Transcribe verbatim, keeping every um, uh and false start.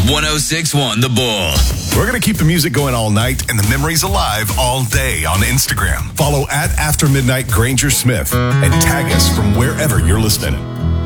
one oh six point one The Bull. We're going to keep the music going all night and the memories alive all day on Instagram. Follow at After Midnight Granger Smith and tag us from wherever you're listening.